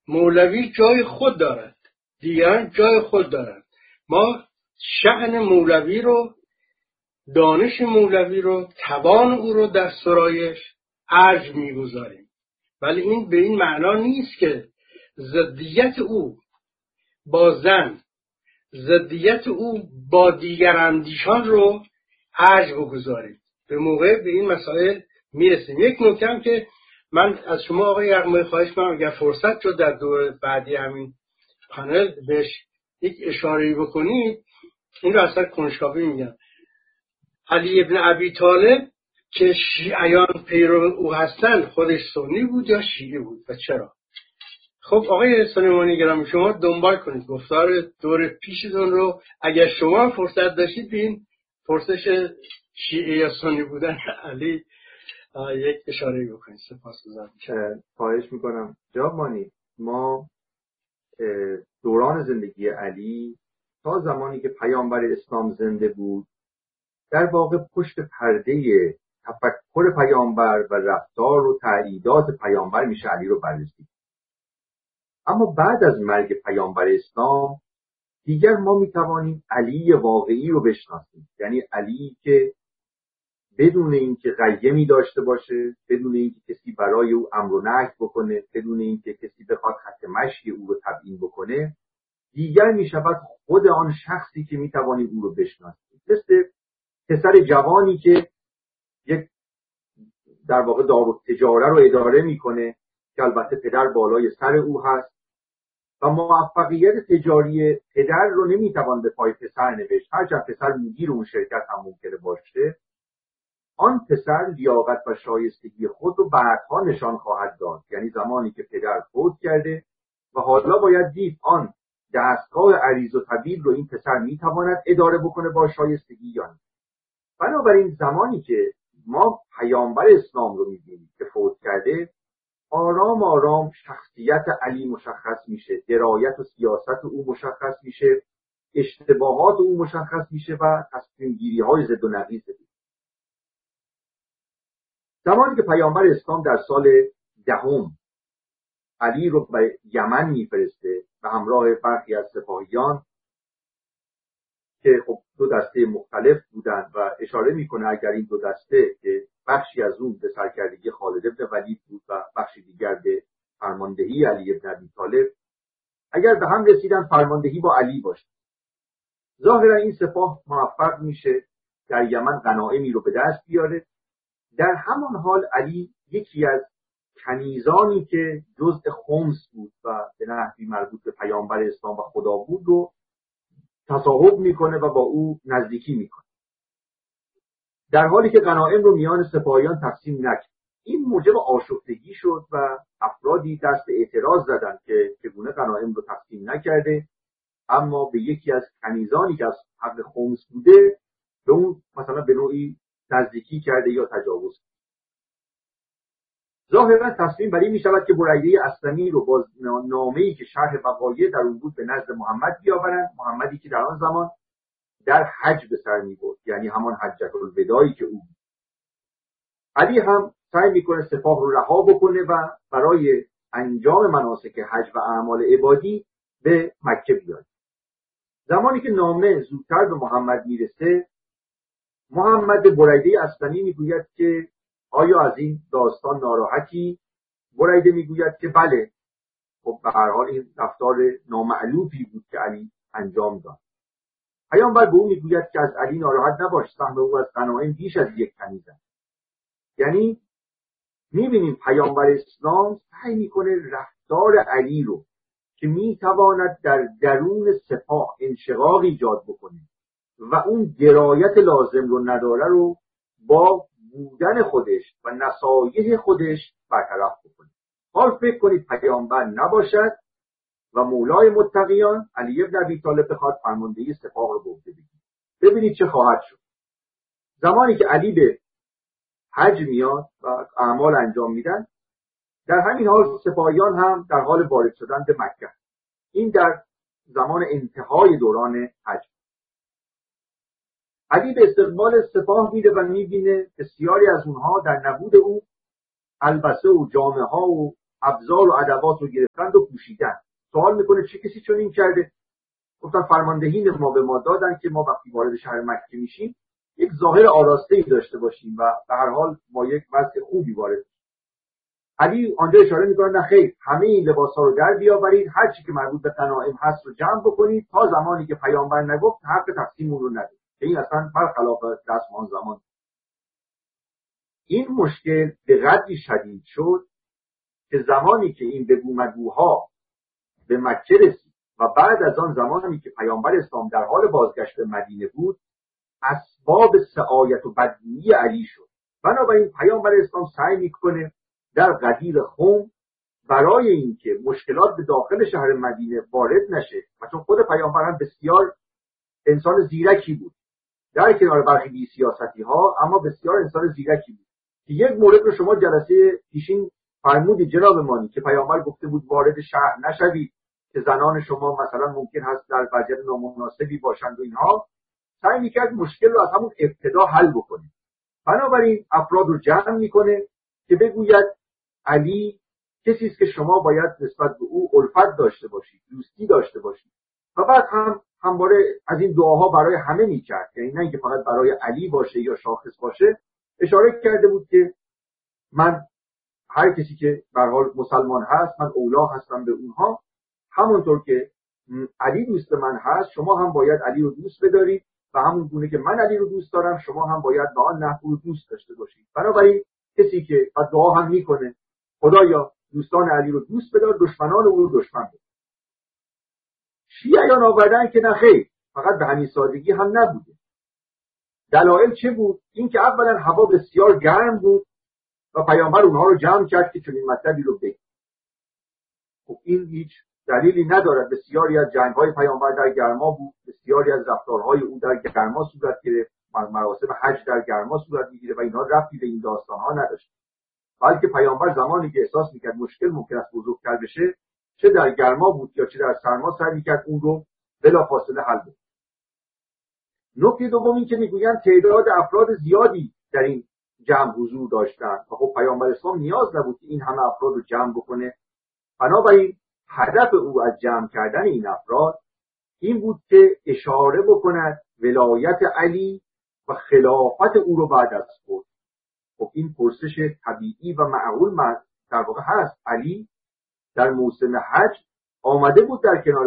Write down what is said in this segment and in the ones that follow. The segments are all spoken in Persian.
مولوی جای خود دارد، دیگران جای خود دارد. ما شأن مولوی رو، دانش مولوی رو، توان او رو در سرایش ارج می‌گذاریم، ولی این به این معنا نیست که ضدیت او با زن، ضدیت او با دیگر اندیشان رو ارج بگذاریم. به موقع به این مسائل میرسیم. یک نکته هم که من از شما آقای یغمایی خواهش می‌کنم اگر فرصت شد در دور بعدی همین پنل بهش یک اشاره‌ای بکنید، این رو اصلا کنجکاوی میگم. علی ابن ابی طالب که شیعیان پیرو او هستن، خودش سنی بود یا شیعی بود و چرا؟ خب آقای سلیمانی گرامی، شما دنبال کنید گفتار دور پیشتون رو، اگر شما فرصت داشتید این پرسش شیعی یا سنی بودن علی یک اشاره بکنید. سپاسگزارم. خواهش میکنم. جناب مانی، ما دوران زندگی علی تا زمانی که پیامبر اسلام زنده بود در واقع پشت پرده تفکر پیامبر و رفتار و تعلیمات پیامبر میشه علی رو بررسی. اما بعد از مرگ پیامبر اسلام دیگر ما میتوانیم علی واقعی رو بشناسیم، یعنی علی که بدون اینکه قیمی داشته باشه، بدون اینکه کسی برای او امر و نهی بکنه، بدون اینکه کسی بخواد خط مشی او رو تبیین بکنه، دیگر میشود خود آن شخصی که میتوانیم او رو بشناسیم. مثل پسر جوانی که یک در واقع دارالتجاره رو اداره میکنه که البته پدر بالای سر او هست و موفقیت تجاری پدر رو نمیتوان به پای پسر نوشت، هرچند پسر مدیر اون شرکت هم ممکنه باشه. آن پسر لیاقت و شایستگی خود رو بعدها نشان خواهد داد، یعنی زمانی که پدر فوت کرده و حالا باید دید آن دستگاه عریض و طویل رو این پسر میتواند اداره بکنه با شایستگی یا نه. بنابراین زمانی که ما پیامبر اسلام رو میبینیم که فوت کرده، آرام آرام شخصیت علی مشخص میشه، درایت و سیاست او مشخص میشه، اشتباهات او مشخص میشه و تصمیم گیری های ضد و نقیض. زمانی که پیامبر اسلام در سال 10 علی رو به یمن میفرسته و همراه برخی از سپاهیان که خب دو دسته مختلف بودند و اشاره میکنه اگر این دو دسته که بخشی از اون به سرکردگی خالد بن ولید بود و بخشی دیگر به فرماندهی علی بن ابی طالب، اگر به هم رسیدن فرماندهی با علی باشه، ظاهرا این سپاه موفق میشه در یمن غنایمی رو به دست بیاره. در همان حال علی یکی از کنیزانی که جزء خمس بود و به نحوی مربوط به پیامبر اسلام و خدا بود رو تصاحب میکنه و با او نزدیکی میکنه، در حالی که غنایم رو میان سپاهیان تقسیم نکرد. این موجب آشفتگی شد و افرادی دست اعتراض زدند که چگونه غنایم رو تقسیم نکرده، اما به یکی از کنیزانی که از حق خمس بوده به اون مثلا به نوعی نزدیکی کرده یا تجاوز کرده. ظاهرا تصمیم بر این میشود که بریده اسلمی رو با نامه‌ای که شرح وقایع در اون بود به نزد محمد بیاورند، محمدی که در آن زمان در حج به سر می‌برد، یعنی همان حجة الوداعی که او بود. علی هم سعی میکنه سپاه رو رها بکنه و برای انجام مناسک حج و اعمال عبادی به مکه بیاد. زمانی که نامه زودتر به محمد میرسه، محمد به بریده اسلمی میگوید که آیا از این داستان ناراحتی؟ بریده میگوید که بله، خب به هر حال این رفتار نامألوفی بود که علی انجام داد. پیامبر به او میگوید که از علی ناراحت نباش، سهم او از غنایم بیش از یک کنیز است. یعنی میبینیم پیامبر اسلام سعی میکنه رفتار علی رو که میتواند در درون سپاه انشقاق ایجاد بکنه و اون درایت لازم رو نداره رو با بودن خودش و نصایح خودش برطرف بکنه. حال فکر کنید پیامبر نباشد و مولای متقیان علی بن ابی طالب بخواد فرماندهی سپاه رو به عهده بگیره. ببینید چه خواهد شد. زمانی که علی به حج میاد و اعمال انجام میدن، در همین حال سپاهیان هم در حال وارد شدن به مکه. این در زمان انتهای دوران حج. علی به استقبال سپاه میره و میبینه بسیاری از اونها در نبود او البسه و جامه ها و ابزار و ادوات رو گرفتند و پوشیدن. سوال میکنه چه کسی چنین کرده؟ گفتن فرماندهین ما به ما دادن که ما وقتی وارد شهر مکه میشیم یک ظاهر آراسته‌ای داشته باشیم و به هر حال ما یک وضع خوبی وارد. علی آنجا اشاره میکنه نه خیر، همه این لباسا رو در بیاورید، هر چی که مربوط به غنایم هست رو جمع بکنید تا زمانی که پیامبر نگفت حق تقسیم اون رو ندید. این اصلا برخلاف رسم آن زمان. این مشکل به قدری شدید شد که زمانی که این بگومگوها به مکه رسید و بعد از آن زمانی که پیامبر اسلام در حال بازگشت به مدینه بود، اسباب سعایت و بدگویی علی شد. بنابراین پیامبر اسلام سعی میکنه در غدیر خم برای اینکه مشکلات به داخل شهر مدینه وارد نشه، و چون خود پیامبر هم بسیار انسان زیرکی بود در کنار برخی بی سیاستی ها، اما بسیار انسان زیرکی بود که یک مورد رو شما جلسه پیشین فرمودید جناب مانی که پیامبر گفته بود وارد شهر نشوید که زنان شما مثلا ممکن هست در وضعیت نامناسبی باشند و اینها. سعی میکرد مشکل رو از همون ابتدا حل بکنه. بنابراین افراد رو جمع میکنه که بگوید علی کسی است که شما باید نسبت به او الفت داشته باشید، دوستی داشته باشید. و بعد همواره از این دعاها برای همه میکرد، یعنی نه اینکه فقط برای علی باشه یا شاخص باشه. اشاره کرده بود که من هر کسی که به هر حال مسلمان هست من اولا هستم به اونها، همونطور که علی دوست من هست شما هم باید علی رو دوست بدارید و همون گونه که من علی رو دوست دارم شما هم باید به آن نحو رو دوست داشته باشید. بنابراین کسی که دعا هم میکنه خدایا دوستان علی رو دوست بدار، دشمنان او رو دشمن بدار. شیعیان آوردن که نه خیر، فقط به همین سادگی هم نبوده. دلایل چه بود؟ این که اولا هوا بسیار گرم بود و پیامبر اونها رو جمع کرد که چنین مطلبی رو بگه. خب این هیچ دلیلی ندارد. بسیاری از جنگ‌های پیامبر در گرما بود، بسیاری از رفتارهای او در گرما صورت گرفت، مراسم حج در گرما صورت می‌گیره و اینها ربطی به این داستان‌ها نداشت. بلکه پیامبر زمانی که احساس می‌کرد مشکل ممکن است بزرگتر بشه، چه در گرما بود یا چه در سرما، سعی می‌کرد اون رو بلافاصله حل کنه. نکته دوم این که می‌گویند تعداد افراد زیادی در این جمع حضور داشتند و خب پیامبر اسلام نیاز نبود که این همه افراد رو جمع بکنه. بنابراین هدف او از جمع کردن این افراد این بود که اشاره بکند ولایت علی و خلافت او رو بعد از خود. خب این پرسش طبیعی و معقول در واقع هست. علی در موسم حج آمده بود در کنار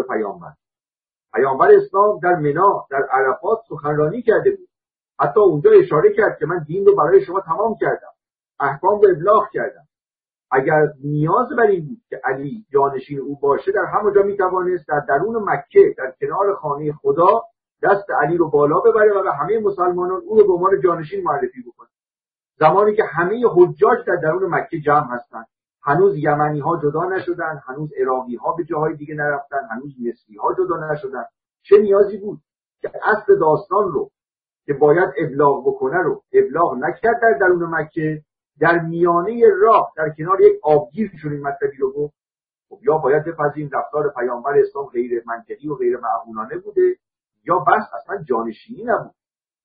پیامبر اسلام در منا در عرفات سخنرانی کرده بود، حتی اونجا اشاره کرد که من دین رو برای شما تمام کردم، احکام رو ابلاغ کردم. اگر نیاز بر این بود که علی جانشین او باشه، در همونجا میتوانست در درون مکه در کنار خانه خدا دست علی رو بالا ببره و به همه مسلمانان او رو به عنوان جانشین معرفی بکنه. زمانی که همه حجاج در درون مکه جمع هستند، هنوز یمنی ها جدا نشدن، هنوز عراقی ها به جاهای دیگه نرفتن، هنوز مصری ها جدا نشدن، چه نیازی بود که اصل داستان رو که باید ابلاغ بکنه رو ابلاغ نکرد در درون مکه، در میانه راه در کنار یک آبگیر چنین مطلبی رو گفت؟ خب یا باید بپذیریم رفتار پیامبر اسلام غیر منطقی و غیر معقولانه بوده، یا بس اصلا جانشینی نبود.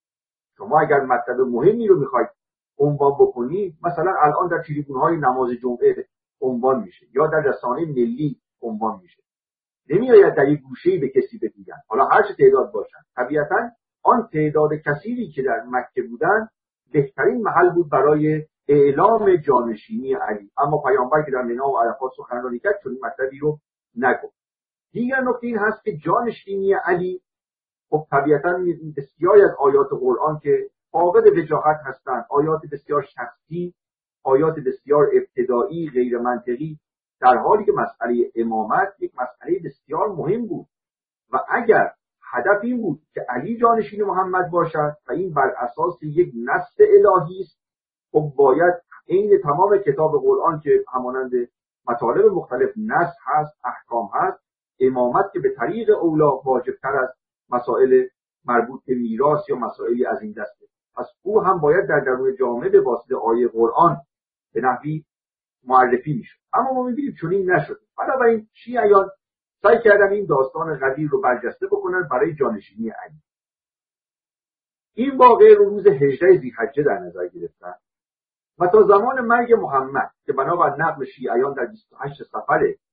شما اگر مطلب مهمی رو میخواید عنوان بکنید، مثلا الان در تریبون‌های نماز جمعه عنوان میشه یا در رسانه ملی عنوان میشه، نمیآید در یک گوشه‌ای به کسی بگن، حالا هر چه تعداد باشن. طبیعتاً آن تعداد کثیری که در مکه بودن بهترین محل بود برای اعلام جانشینی علی، اما پیامبر که در منا و عرفات سخنرانی کرد چون این مطلبی رو نگفت. دیگر نکته این هست که جانشینی علی، خب طبیعتاً بسیاری از آیات قرآن که فاقد وجاهت هستند، آیات بسیار شخصی، آیات بسیار ابتدایی غیر منطقی، در حالی که مسئله امامت یک مسئله بسیار مهم بود و اگر هدف این بود که علی جانشین محمد باشد و این بر اساس یک نص الهی است، خب باید این تمام کتاب قرآن که همانند مطالب مختلف نص هست، احکام هست، امامت که به طریق اولا واجبتر از مسائل مربوط به میراث یا مسائلی از این دسته، پس او هم باید در درون جامعه به واسطه آیه قرآن به نحوی معرفی میشد. اما ما میبینیم چنین نشد. بنابراین شیعیان سعی کردن این داستان غدیر رو برجسته بکنن برای جانشینی علی. این واقعه رو روز 18 ذی‌حجه در نظر گرفتن و تا زمان مرگ محمد که بنابر نقل شیعیان در 28 صفر